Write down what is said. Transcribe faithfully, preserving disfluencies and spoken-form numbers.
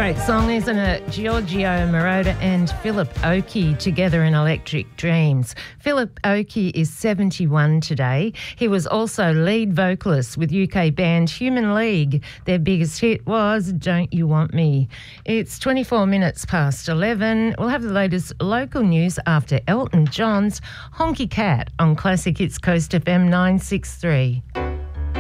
Great song, isn't it? Giorgio Moroder and Philip Oakey together in Electric Dreams. Philip Oakey is seventy-one today. He was also lead vocalist with U K band Human League. Their biggest hit was Don't You Want Me. It's twenty-four minutes past eleven. We'll have the latest local news after Elton John's Honky Cat on Classic Hits Coast F M nine six three.